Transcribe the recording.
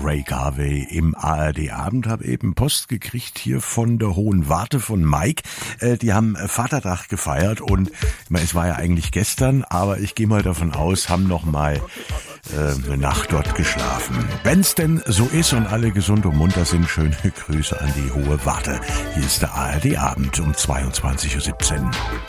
Ray Garvey im ARD-Abend. Habe eben Post gekriegt hier von der Hohen Warte von Mike. Die haben Vatertag gefeiert und es war ja eigentlich gestern, aber ich gehe mal davon aus, haben noch mal eine Nacht dort geschlafen. Wenn's denn so ist und alle gesund und munter sind, schöne Grüße an die Hohe Warte. Hier ist der ARD-Abend um 22:17 Uhr.